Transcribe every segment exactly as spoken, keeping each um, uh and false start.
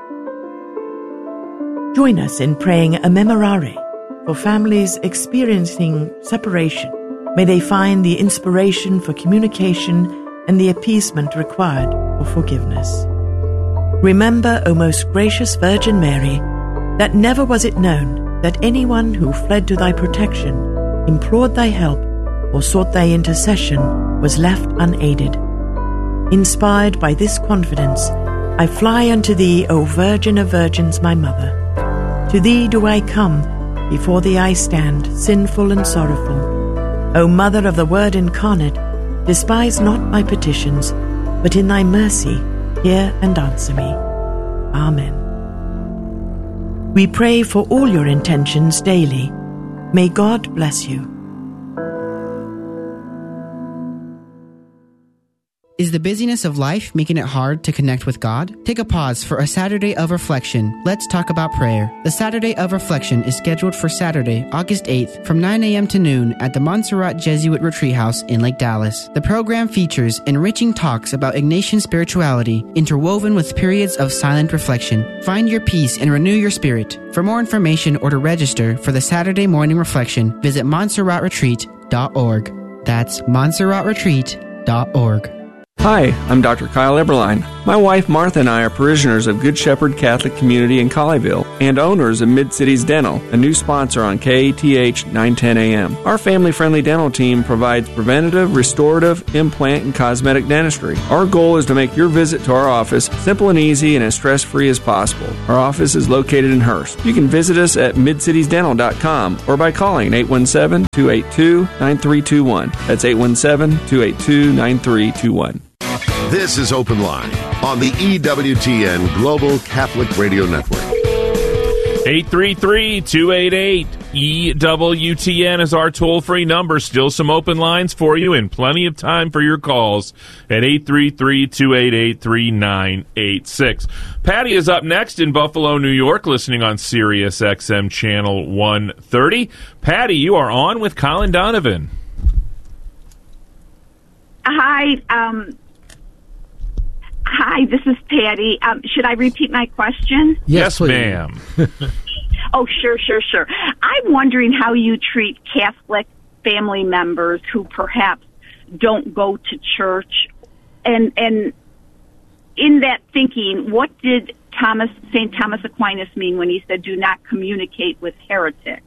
Join us in praying a memorare for families experiencing separation. May they find the inspiration for communication and the appeasement required for forgiveness. Remember, O most gracious Virgin Mary, that never was it known that anyone who fled to thy protection, implored thy help, or sought thy intercession was left unaided. Inspired by this confidence, I fly unto thee, O Virgin of Virgins, my Mother. To thee do I come, before thee I stand, sinful and sorrowful. O Mother of the Word incarnate, despise not my petitions, but in thy mercy hear and answer me. Amen. We pray for all your intentions daily. May God bless you. Is the busyness of life making it hard to connect with God? Take a pause for a Saturday of Reflection. Let's talk about prayer. The Saturday of Reflection is scheduled for Saturday, August eighth from nine a.m. to noon at the Montserrat Jesuit Retreat House in Lake Dallas. The program features enriching talks about Ignatian spirituality interwoven with periods of silent reflection. Find your peace and renew your spirit. For more information or to register for the Saturday morning reflection, visit montserrat retreat dot org. That's montserrat retreat dot org. Hi, I'm Doctor Kyle Eberlein. My wife Martha and I are parishioners of Good Shepherd Catholic Community in Colleyville and owners of Mid-Cities Dental, a new sponsor on K A T H nine ten A M. Our family-friendly dental team provides preventative, restorative, implant, and cosmetic dentistry. Our goal is to make your visit to our office simple and easy and as stress-free as possible. Our office is located in Hearst. You can visit us at mid cities dental dot com or by calling eight one seven, two eight two, nine three two one. That's eight one seven, two eight two, nine three two one. This is Open Line on the E W T N Global Catholic Radio Network. eight three three, two eight eight, E W T N is our toll-free number. Still some open lines for you and plenty of time for your calls at eight three three, two eight eight, three nine eight six. Patty is up next in Buffalo, New York, listening on Sirius X M Channel one thirty. Patty, you are on with Colin Donovan. Hi, um... Hi, this is Patty. Um, should I repeat my question? Yes, yes ma'am. Oh, sure, sure, sure. I'm wondering how you treat Catholic family members who perhaps don't go to church. And and in that thinking, what did Thomas Saint Thomas Aquinas mean when he said, do not communicate with heretics?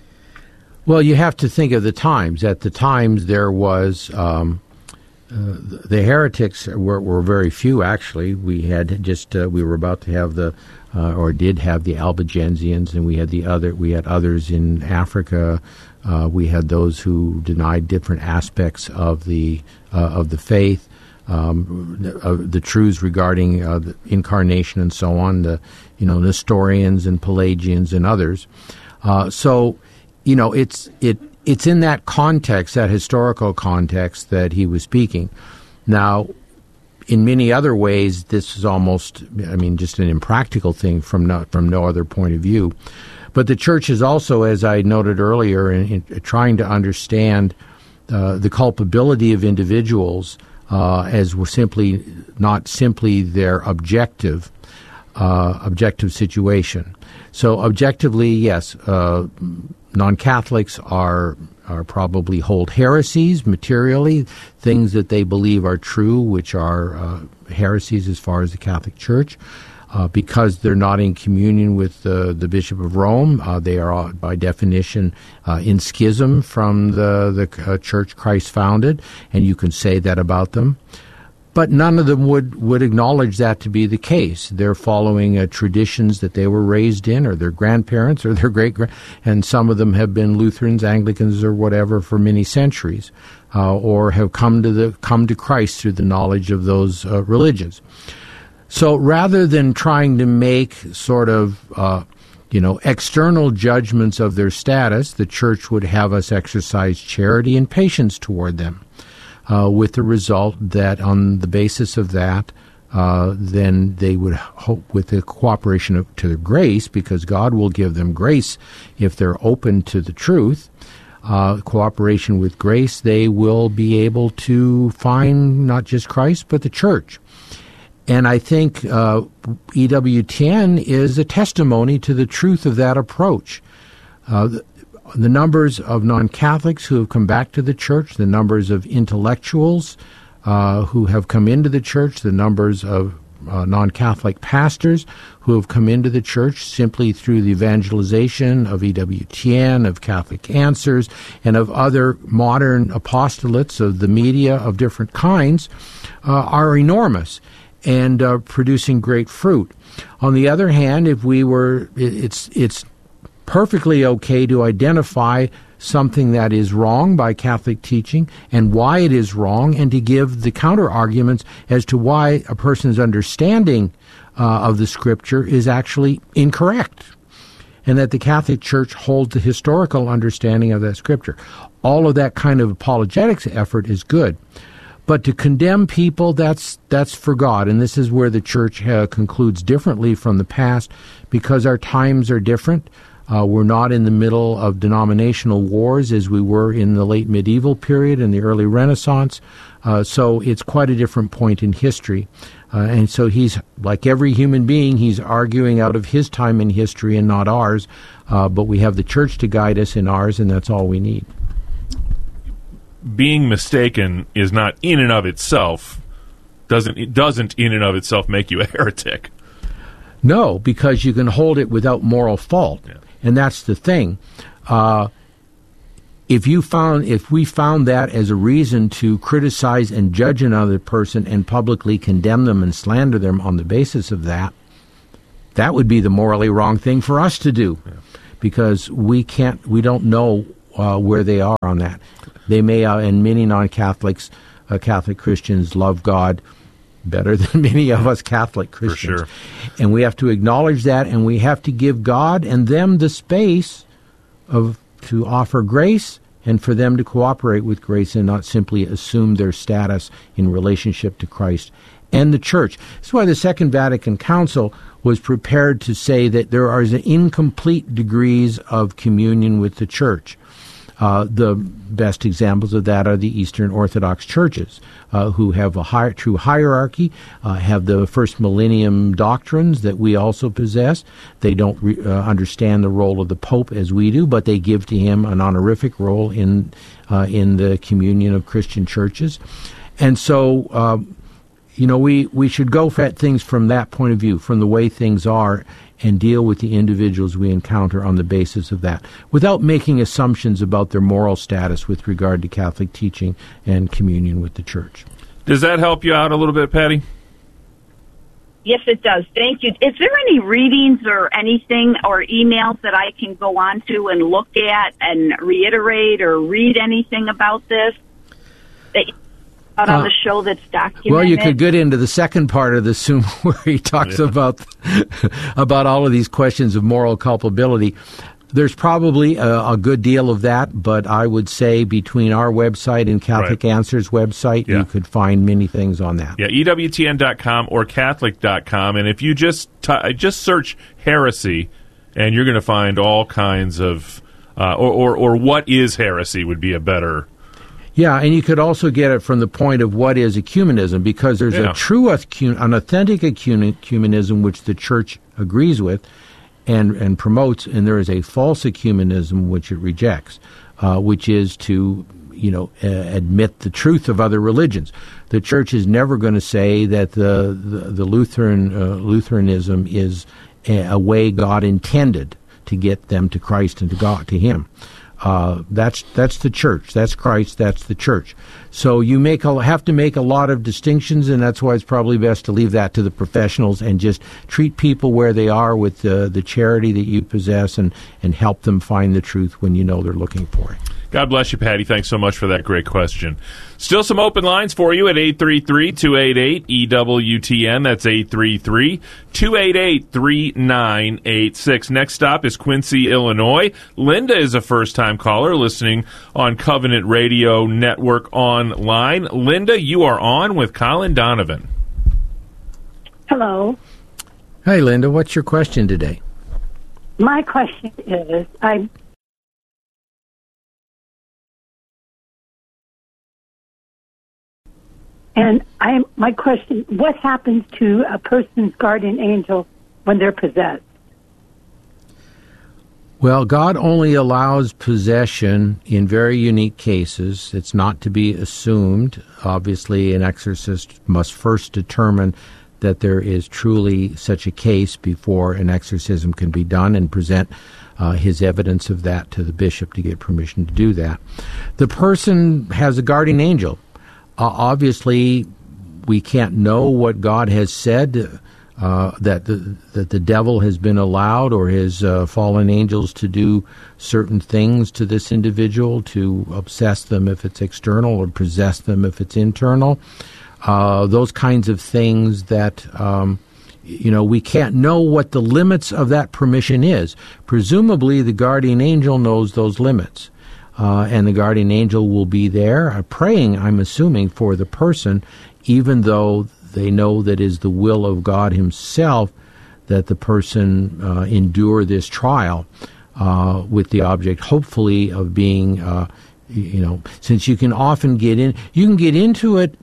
Well, you have to think of the times. At the times, there was... Um, Uh, the heretics were, were very few, actually. We had just uh, we were about to have the uh, or did have the Albigensians, and we had the other we had others in Africa. Uh, we had those who denied different aspects of the uh, of the faith, um, uh, the truths regarding uh, the incarnation and so on. The you know Nestorians and Pelagians and others. Uh, so you know it's it. It's in that context, that historical context, that he was speaking. Now, in many other ways, this is almost, I mean, just an impractical thing from no, from no other point of view. But the church is also, as I noted earlier, in, in trying to understand uh, the culpability of individuals uh, as we're simply not simply their objective uh, objective situation. So, objectively, yes. Uh, Non-Catholics are are probably hold heresies materially, things that they believe are true, which are uh, heresies as far as the Catholic Church. Uh, because they're not in communion with uh, the Bishop of Rome, uh, they are, by definition, uh, in schism from the, the uh, church Christ founded, and you can say that about them. But none of them would, would acknowledge that to be the case. They're following uh, traditions that they were raised in, or their grandparents, or their great-grand, and some of them have been Lutherans, Anglicans, or whatever for many centuries, uh, or have come to the come to Christ through the knowledge of those uh, religions. So rather than trying to make sort of uh, you know external judgments of their status, the Church would have us exercise charity and patience toward them. Uh, with the result that on the basis of that, uh, then they would hope with the cooperation of, to the grace, because God will give them grace if they're open to the truth, uh, cooperation with grace, they will be able to find not just Christ, but the church. And I think uh, E W T N is a testimony to the truth of that approach. Uh, the, the numbers of non-Catholics who have come back to the church, the numbers of intellectuals uh, who have come into the church, the numbers of uh, non-Catholic pastors who have come into the church simply through the evangelization of E W T N, of Catholic Answers, and of other modern apostolates of the media of different kinds, uh, are enormous and uh, producing great fruit. On the other hand, if we were, it's it's perfectly okay to identify something that is wrong by Catholic teaching and why it is wrong, and to give the counter arguments as to why a person's understanding uh, of the Scripture is actually incorrect, and that the Catholic Church holds the historical understanding of that Scripture. All of that kind of apologetics effort is good. But to condemn people, that's that's for God. And this is where the Church uh, concludes differently from the past, because our times are different. Uh, we're not in the middle of denominational wars as we were in the late medieval period and the early Renaissance. Uh, so it's quite a different point in history. Uh, and so he's, like every human being, he's arguing out of his time in history and not ours. Uh, but we have the Church to guide us in ours, and that's all we need. Being mistaken is not in and of itself, doesn't it doesn't in and of itself make you a heretic. No, because you can hold it without moral fault. Yeah. And that's the thing. Uh, if you found, if we found that as a reason to criticize and judge another person and publicly condemn them and slander them on the basis of that, that would be the morally wrong thing for us to do, yeah. because we can't, we don't know uh, where they are on that. They may, uh, and many non-Catholics, uh, Catholic Christians love God better than many of us Catholic Christians. For sure. And we have to acknowledge that, and we have to give God and them the space of to offer grace, and for them to cooperate with grace and not simply assume their status in relationship to Christ and the Church. That's why the Second Vatican Council was prepared to say that there are incomplete degrees of communion with the Church. Uh, the best examples of that are the Eastern Orthodox churches, uh, who have a high, true hierarchy, uh, have the first millennium doctrines that we also possess. They don't re- uh, understand the role of the Pope as we do, but they give to him an honorific role in uh, in the communion of Christian churches. And so, uh, you know, we, we should go at things from that point of view, from the way things are, and deal with the individuals we encounter on the basis of that, without making assumptions about their moral status with regard to Catholic teaching and communion with the Church. Does that help you out a little bit, Patty? Yes, it does. Thank you. Is there any readings or anything or emails that I can go on to and look at and reiterate or read anything about this that out on uh, the show that's documented? Well, you could get into the second part of the Zoom where he talks yeah. about about all of these questions of moral culpability. There's probably a, a good deal of that, but I would say between our website and Catholic right. Answers website, yeah. you could find many things on that. Yeah, E W T N dot com or Catholic dot com, and if you just t- just search heresy, and you're going to find all kinds of, uh, or, or or what is heresy would be a better. Yeah, and you could also get it from the point of what is ecumenism, because there's yeah. a true, an authentic ecumenism which the Church agrees with and, and promotes, and there is a false ecumenism which it rejects, uh, which is to, you know, uh, admit the truth of other religions. The Church is never going to say that the the, the Lutheran uh, Lutheranism is a, a way God intended to get them to Christ and to God, to Him. Uh, that's that's the Church. That's Christ. That's the Church. So you make a, have to make a lot of distinctions, and that's why it's probably best to leave that to the professionals and just treat people where they are with the, the charity that you possess, and, and help them find the truth when you know they're looking for it. God bless you, Patty. Thanks so much for that great question. Still some open lines for you at eight three three, two eight eight, E W T N. That's eight three three, two eight eight, three nine eight six. Next stop is Quincy, Illinois. Linda is a first-time caller listening on Covenant Radio Network online. Linda, you are on with Colin Donovan. Hello. Hey, Linda. What's your question today? My question is, I And I, my question, what happens to a person's guardian angel when they're possessed? Well, God only allows possession in very unique cases. It's not to be assumed. Obviously, an exorcist must first determine that there is truly such a case before an exorcism can be done and present uh, his evidence of that to the bishop to get permission to do that. The person has a guardian angel. Uh, obviously, we can't know what God has said, uh, that, the, that the devil has been allowed or his uh, fallen angels to do certain things to this individual, to obsess them if it's external or possess them if it's internal. Uh, those kinds of things that, um, you know, we can't know what the limits of that permission is. Presumably, the guardian angel knows those limits. Uh, and the guardian angel will be there uh, praying, I'm assuming, for the person, even though they know that is the will of God himself that the person uh, endure this trial uh, with the object, hopefully, of being, uh, you know, since you can often get in, you can get into it.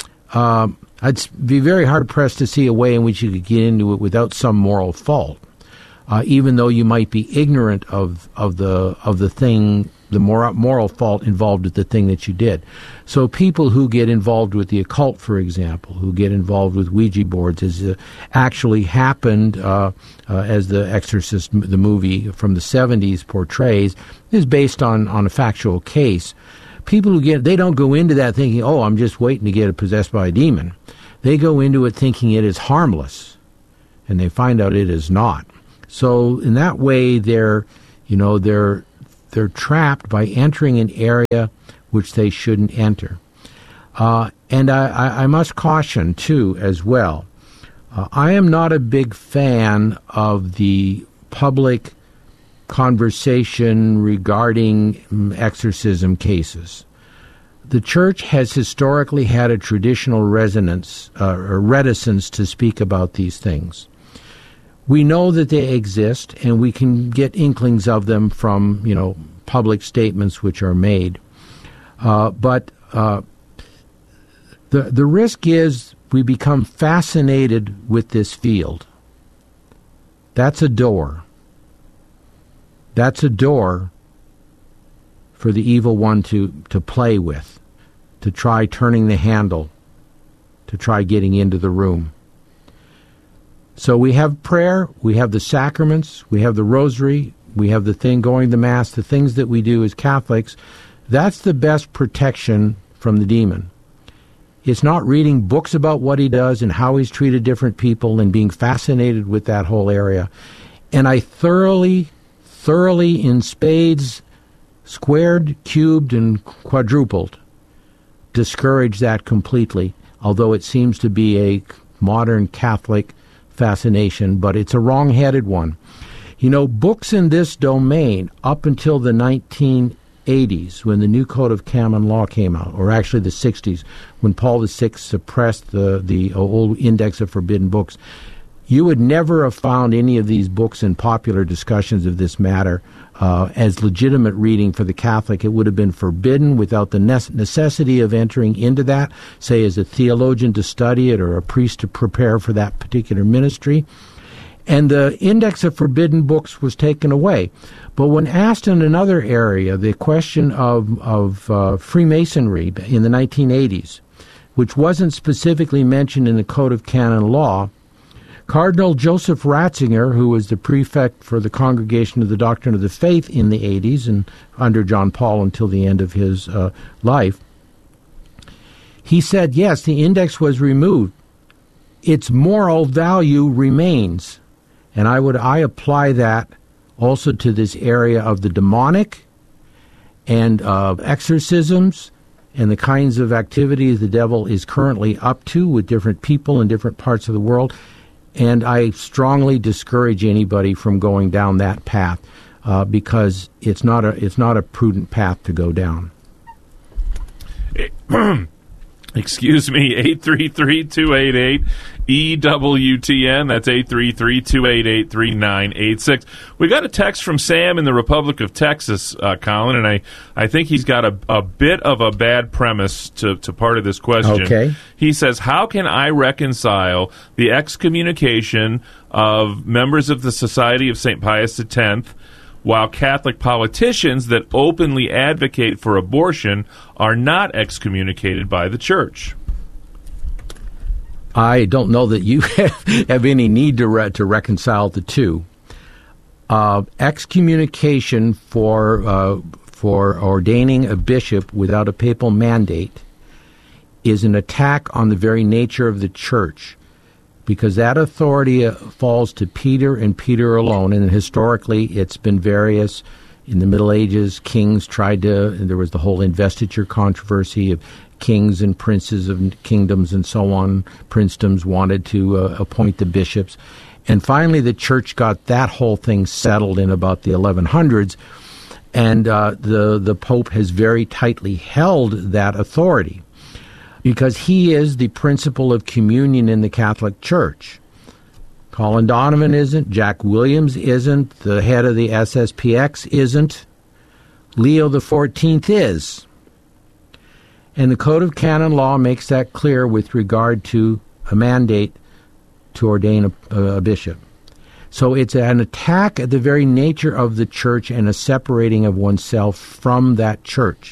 Uh, I'd be very hard-pressed to see a way in which you could get into it without some moral fault, uh, even though you might be ignorant of, of the of the thing, the moral, moral fault involved with the thing that you did. So people who get involved with the occult, for example, who get involved with Ouija boards, as uh, actually happened, uh, uh, as The Exorcist, the movie from the seventies portrays, is based on, on a factual case. People who get, they don't go into that thinking, oh, I'm just waiting to get possessed by a demon. They go into it thinking it is harmless, and they find out it is not. So in that way, they're, you know, they're, they're trapped by entering an area which they shouldn't enter. Uh, and I, I, I must caution, too, as well, uh, I am not a big fan of the public conversation regarding um, exorcism cases. The church has historically had a traditional resonance, uh, or reticence to speak about these things. We know that they exist, and we can get inklings of them from, you know, public statements which are made. Uh, but uh, the the risk is we become fascinated with this field. That's a door. That's a door for the evil one to, to play with, to try turning the handle, to try getting into the room. So we have prayer, we have the sacraments, we have the rosary, we have the thing going to Mass, the things that we do as Catholics. That's the best protection from the demon. It's not reading books about what he does and how he's treated different people and being fascinated with that whole area. And I thoroughly, thoroughly in spades, squared, cubed, and quadrupled, discourage that completely, although it seems to be a modern Catholic fascination, but it's a wrong-headed one. You know, books in this domain up until the nineteen eighties, when the new Code of Canon Law came out, or actually the sixties, when Paul the Sixth suppressed the, the old Index of Forbidden Books, you would never have found any of these books in popular discussions of this matter uh, as legitimate reading for the Catholic. It would have been forbidden without the necessity of entering into that, say as a theologian to study it or a priest to prepare for that particular ministry. And the Index of Forbidden Books was taken away. But when asked in another area, the question of, of uh, Freemasonry in the nineteen eighties, which wasn't specifically mentioned in the Code of Canon Law, Cardinal Joseph Ratzinger, who was the prefect for the Congregation of the Doctrine of the Faith in the eighties and under John Paul until the end of his uh, life, he said, yes, the index was removed. Its moral value remains. And I would I apply that also to this area of the demonic and of exorcisms and the kinds of activities the devil is currently up to with different people in different parts of the world. And I strongly discourage anybody from going down that path uh, because it's not a it's not a prudent path to go down. And Excuse me, eight three three, two eight eight, E W T N. That's eight three three, two eight eight, three nine eight six. We got a text from Sam in the Republic of Texas, uh, Colin, and I, I think he's got a, a bit of a bad premise to, to part of this question. Okay. He says, how can I reconcile the excommunication of members of the Society of Saint Pius X, while Catholic politicians that openly advocate for abortion are not excommunicated by the Church? I don't know that you have, have any need to re- to reconcile the two. Uh, excommunication for uh, for ordaining a bishop without a papal mandate is an attack on the very nature of the Church, because that authority uh, falls to Peter and Peter alone, and historically it's been various. In the Middle Ages, kings tried to, and there was the whole investiture controversy of kings and princes of kingdoms and so on. Princedoms wanted to uh, appoint the bishops. And finally the Church got that whole thing settled in about the eleven hundreds, and uh, the, the Pope has very tightly held that authority, because he is the principle of communion in the Catholic Church. Colin Donovan isn't, Jack Williams isn't, the head of the S S P X isn't, Leo the fourteenth is. And the Code of Canon Law makes that clear with regard to a mandate to ordain a, a bishop. So it's an attack at the very nature of the Church and a separating of oneself from that Church.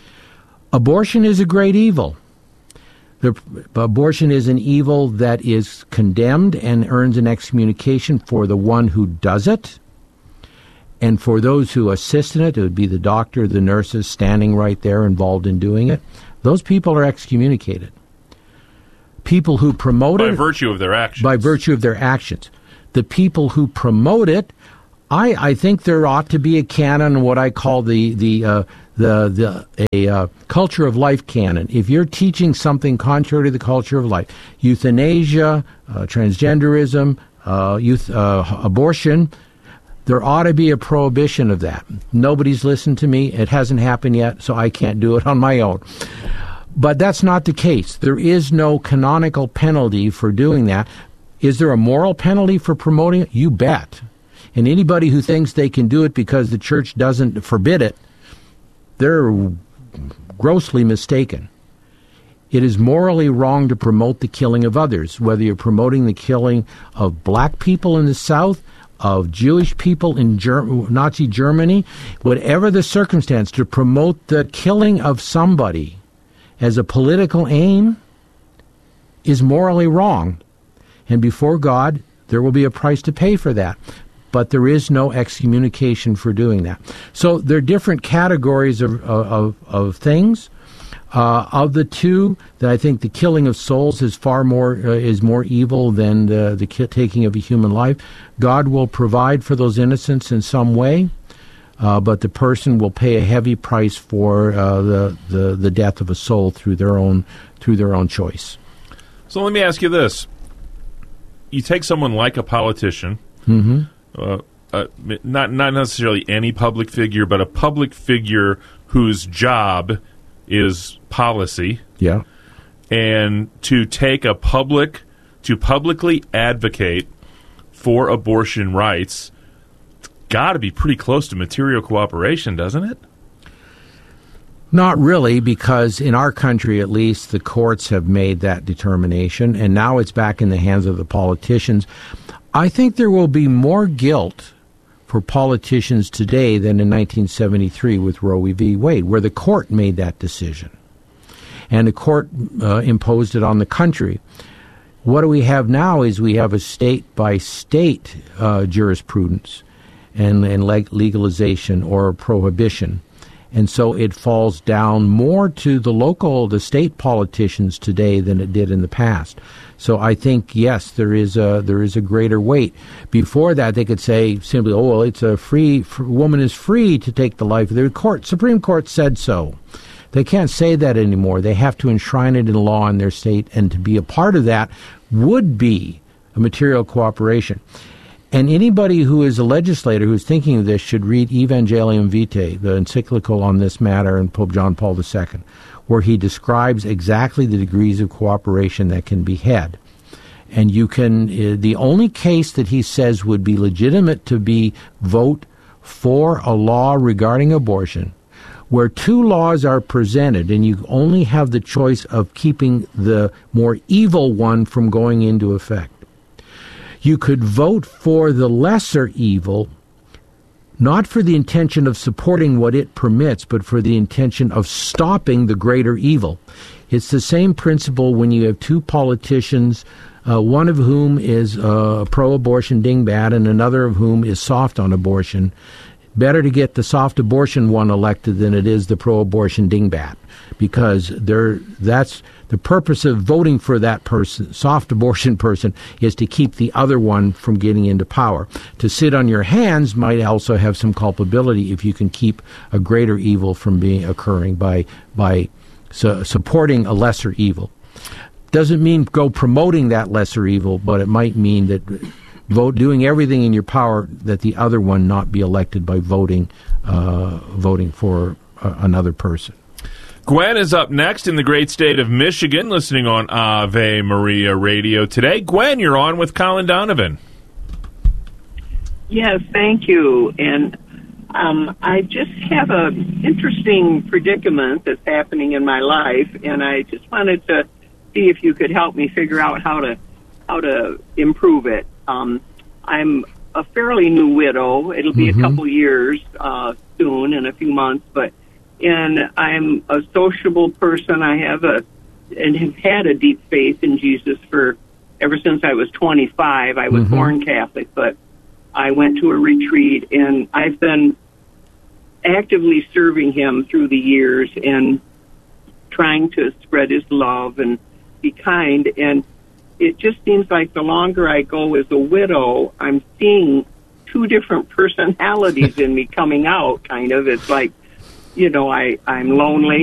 Abortion is a great evil. The, abortion is an evil that is condemned and earns an excommunication for the one who does it. And for those who assist in it, it would be the doctor, the nurses standing right there involved in doing it. Those people are excommunicated. People who promote it... By virtue of their actions. By virtue of their actions. The people who promote it, I, I think there ought to be a canon, what I call the... the uh, The, the a uh, culture of life canon. If you're teaching something contrary to the culture of life, euthanasia, uh, transgenderism, uh, youth uh, abortion, there ought to be a prohibition of that. Nobody's listened to me. It hasn't happened yet, so I can't do it on my own. But that's not the case. There is no canonical penalty for doing that. Is there a moral penalty for promoting it? You bet. And anybody who thinks they can do it because the Church doesn't forbid it, they're grossly mistaken. It is morally wrong to promote the killing of others, whether you're promoting the killing of black people in the South, of Jewish people in Ger- Nazi Germany, whatever the circumstance, to promote the killing of somebody as a political aim is morally wrong. And before God, there will be a price to pay for that. But there is no excommunication for doing that. So there are different categories of of, of things. Uh, of the two, that I think the killing of souls is far more uh, is more evil than the, the taking of a human life. God will provide for those innocents in some way, uh, but the person will pay a heavy price for uh, the, the the death of a soul through their own through their own choice. So let me ask you this: you take someone like a politician. Mm-hmm. Uh, uh, not not necessarily any public figure, but a public figure whose job is policy. Yeah. And to take a public, to publicly advocate for abortion rights, it's got to be pretty close to material cooperation, doesn't it? Not really, because in our country, at least, the courts have made that determination, and now it's back in the hands of the politicians. I think there will be more guilt for politicians today than in nineteen seventy-three with Roe v. Wade, where the court made that decision. And the court uh, imposed it on the country. What do we have now is we have a state-by-state uh, jurisprudence and, and leg- legalization or prohibition. And so it falls down more to the local, the state politicians today than it did in the past. So I think, yes, there is a there is a greater weight. Before that, they could say simply, "Oh, well, it's a free f- woman is free to take the life." The court, Supreme Court said so. They can't say that anymore. They have to enshrine it in law in their state, and to be a part of that would be a material cooperation. And anybody who is a legislator who's thinking of this should read Evangelium Vitae, the encyclical on this matter in Pope John Paul the Second, where he describes exactly the degrees of cooperation that can be had. And you can, uh, the only case that he says would be legitimate to be vote for a law regarding abortion, where two laws are presented and you only have the choice of keeping the more evil one from going into effect. You could vote for the lesser evil, not for the intention of supporting what it permits, but for the intention of stopping the greater evil. It's the same principle when you have two politicians, uh, one of whom is uh, pro-abortion dingbat and another of whom is soft on abortion. Better to get the soft abortion one elected than it is the pro-abortion dingbat, because they're, that's the purpose of voting for that person, soft abortion person, is to keep the other one from getting into power. To sit on your hands might also have some culpability if you can keep a greater evil from being occurring by by su- supporting a lesser evil. Doesn't mean go promoting that lesser evil, but it might mean that vote doing everything in your power that the other one not be elected by voting uh, voting for uh, another person. Gwen is up next in the great state of Michigan, listening on Ave Maria Radio today. Gwen, you're on with Colin Donovan. Yes, thank you. And um, I just have an interesting predicament that's happening in my life, and I just wanted to see if you could help me figure out how to how to improve it. Um, I'm a fairly new widow. It'll be mm-hmm. a couple years uh, soon, in a few months, but and I'm a sociable person. I have a and have had a deep faith in Jesus for ever since I was twenty-five. I was mm-hmm. born Catholic, but I went to a retreat, and I've been actively serving him through the years and trying to spread his love and be kind. And it just seems like the longer I go as a widow, I'm seeing two different personalities in me coming out, kind of. It's like, you know, I, I'm lonely.